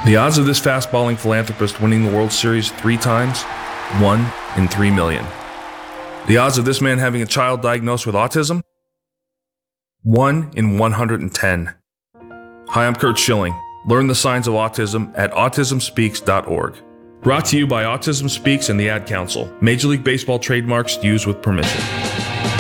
The odds of this fastballing philanthropist winning the World Series 3 times? 1 in 3 million. The odds of this man having a child diagnosed with autism? 1 in 110. Hi, I'm Kurt Schilling. Learn the signs of autism at autismspeaks.org. Brought to you by Autism Speaks and the Ad Council. Major League Baseball trademarks used with permission.